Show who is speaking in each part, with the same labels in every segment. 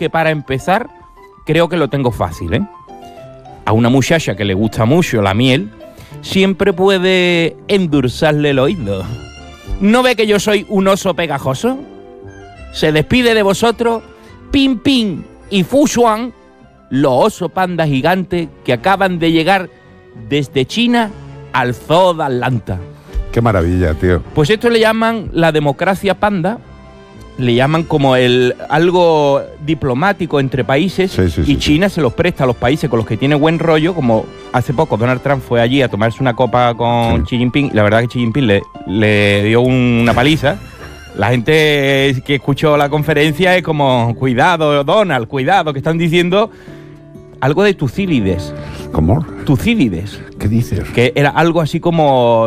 Speaker 1: que para empezar creo que lo tengo fácil, ¿eh? A una muchacha que le gusta mucho la miel, siempre puede endulzarle el oído. ¿No ve que yo soy un oso pegajoso? Se despide de vosotros Pin Pin y Fu Xuan, los osos panda gigantes que acaban de llegar desde China al zoo de Atlanta.
Speaker 2: Qué maravilla, tío.
Speaker 1: Pues esto le llaman la democracia panda, le llaman como algo diplomático entre países, y China se los presta a los países con los que tiene buen rollo, como hace poco Donald Trump fue allí a tomarse una copa con Xi Jinping, y la verdad que Xi Jinping le dio una paliza. La gente que escuchó la conferencia es como, cuidado Donald, cuidado, que están diciendo algo de Tucídides.
Speaker 2: ¿Cómo?
Speaker 1: Tucídides.
Speaker 2: ¿Qué dices?
Speaker 1: Que era algo así como...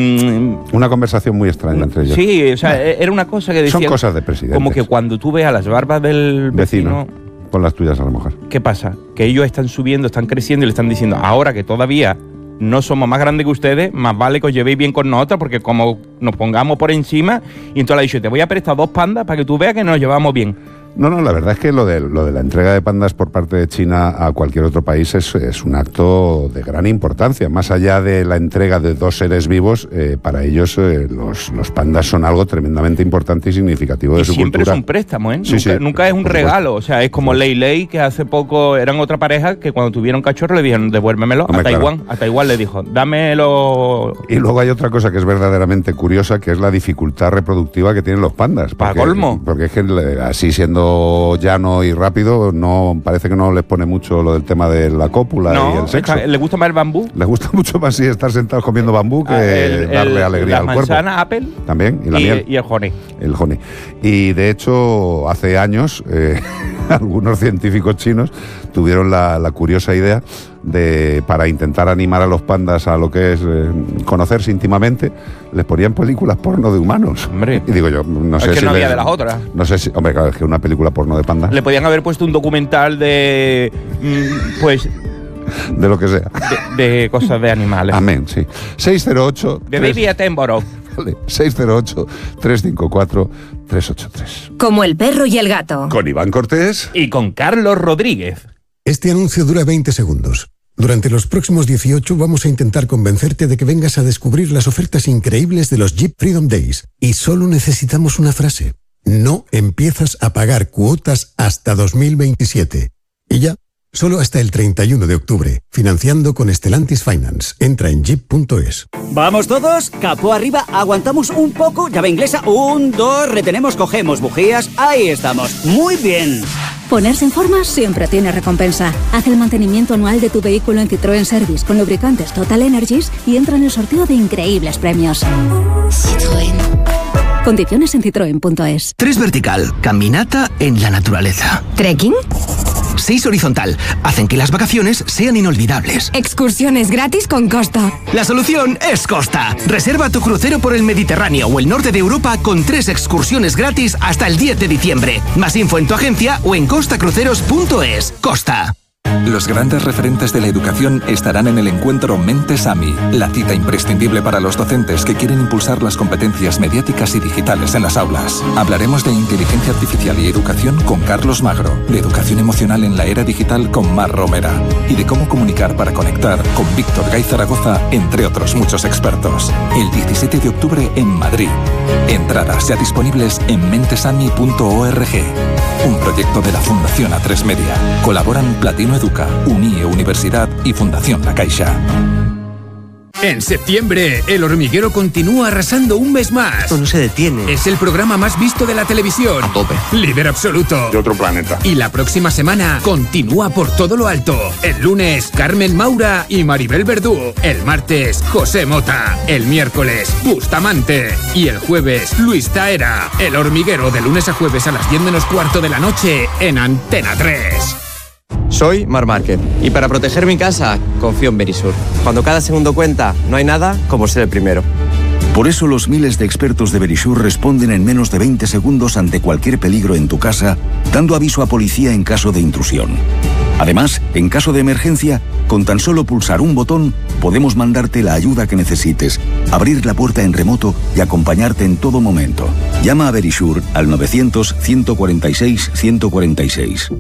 Speaker 2: una conversación muy extraña entre ellos.
Speaker 1: Sí, o sea, era una cosa que decía...
Speaker 2: Son cosas de presidentes.
Speaker 1: Como que cuando tú veas las barbas del vecino...
Speaker 2: Con las tuyas a la mujer.
Speaker 1: ¿Qué pasa? Que ellos están subiendo, están creciendo y le están diciendo, ahora que todavía no somos más grandes que ustedes, más vale que os llevéis bien con nosotros, porque como nos pongamos por encima... Y entonces le ha dicho, te voy a prestar 2 pandas para que tú veas que nos llevamos bien.
Speaker 2: No, la verdad es que lo de la entrega de pandas por parte de China a cualquier otro país es un acto de gran importancia. Más allá de la entrega de 2 seres vivos, para ellos los pandas son algo tremendamente importante y significativo de su cultura.
Speaker 1: Siempre es un préstamo, ¿eh?
Speaker 2: Sí,
Speaker 1: nunca es un regalo. O sea, es como Lei, que hace poco eran otra pareja que cuando tuvieron cachorro le dijeron, devuélvemelo. A Taiwán. A Taiwán le dijo, dámelo.
Speaker 2: Y luego hay otra cosa que es verdaderamente curiosa, que es la dificultad reproductiva que tienen los pandas.
Speaker 1: Para colmo.
Speaker 2: Porque es que así siendo llano y rápido, no parece que no les pone mucho lo del tema de la cópula y el sexo.
Speaker 1: ¿Le gusta más el bambú?
Speaker 2: Les gusta mucho más estar sentados comiendo bambú que darle alegría al cuerpo.
Speaker 1: La manzana, Apple.
Speaker 2: También, y la miel.
Speaker 1: Y el honey.
Speaker 2: El honey. Y de hecho, hace años, algunos científicos chinos tuvieron la curiosa idea para intentar animar a los pandas a lo que es conocerse íntimamente, les ponían películas porno de humanos.
Speaker 1: Hombre.
Speaker 2: Y digo yo, no sé si...
Speaker 1: Es que no había de las otras.
Speaker 2: No sé si... Hombre, claro, es que una película porno de pandas...
Speaker 1: Le podían haber puesto un documental de... pues...
Speaker 2: de lo que sea.
Speaker 1: De cosas de animales.
Speaker 2: Amén, sí. 608...
Speaker 1: De David Attenborough.
Speaker 2: Vale, 608-354-383.
Speaker 3: Como el perro y el gato.
Speaker 2: Con Iván Cortés.
Speaker 1: Y con Carlos Rodríguez.
Speaker 4: Este anuncio dura 20 segundos. Durante los próximos 18 vamos a intentar convencerte de que vengas a descubrir las ofertas increíbles de los Jeep Freedom Days. Y solo necesitamos una frase. No empiezas a pagar cuotas hasta 2027. Y ya, solo hasta el 31 de octubre. Financiando con Stellantis Finance. Entra en jeep.es.
Speaker 5: ¿Vamos todos? Capó arriba, aguantamos un poco, llave inglesa, 1, 2, retenemos, cogemos bujías, ahí estamos. Muy bien.
Speaker 6: Ponerse en forma siempre tiene recompensa. Haz el mantenimiento anual de tu vehículo en Citroën Service con lubricantes Total Energies y entra en el sorteo de increíbles premios. Citroën. Condiciones en citroen.es.
Speaker 7: 3 vertical, caminata en la naturaleza.
Speaker 3: ¿Trekking?
Speaker 7: 6 horizontal, hacen que las vacaciones sean inolvidables.
Speaker 3: Excursiones gratis con Costa.
Speaker 7: La solución es Costa. Reserva tu crucero por el Mediterráneo o el norte de Europa con 3 excursiones gratis hasta el 10 de diciembre. Más info en tu agencia o en costacruceros.es. Costa.
Speaker 8: Los grandes referentes de la educación estarán en el encuentro Mentes AMI, la cita imprescindible para los docentes que quieren impulsar las competencias mediáticas y digitales en las aulas. Hablaremos de inteligencia artificial y educación con Carlos Magro, de educación emocional en la era digital con Mar Romera y de cómo comunicar para conectar con Víctor Gay Zaragoza, entre otros muchos expertos. El 17 de octubre en Madrid. Entradas ya disponibles en mentesami.org. Un proyecto de la Fundación A3 Media. Colaboran Platino Educa, UNIE Universidad y Fundación La Caixa.
Speaker 9: En septiembre, El Hormiguero continúa arrasando un mes más.
Speaker 10: No se detiene.
Speaker 9: Es el programa más visto de la televisión.
Speaker 10: A tope.
Speaker 9: Líder absoluto.
Speaker 2: De otro planeta.
Speaker 9: Y la próxima semana continúa por todo lo alto. El lunes, Carmen Maura y Maribel Verdú. El martes, José Mota. El miércoles, Bustamante. Y el jueves, Luis Taera. El Hormiguero de lunes a jueves a las 10 menos cuarto de la noche en Antena 3.
Speaker 10: Soy Marc Márquez y para proteger mi casa confío en Verisur. Cuando cada segundo cuenta, no hay nada como ser el primero.
Speaker 11: Por eso los miles de expertos de Verisur responden en menos de 20 segundos ante cualquier peligro en tu casa, dando aviso a policía en caso de intrusión. Además, en caso de emergencia, con tan solo pulsar un botón, podemos mandarte la ayuda que necesites, abrir la puerta en remoto y acompañarte en todo momento. Llama a Verisur al 900 146 146.